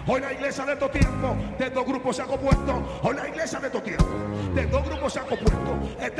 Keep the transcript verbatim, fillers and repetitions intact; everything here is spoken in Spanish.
Hoy la iglesia de estos tiempos, de dos grupos se ha compuesto. Hoy la iglesia de estos tiempos, de dos grupos se ha compuesto. Está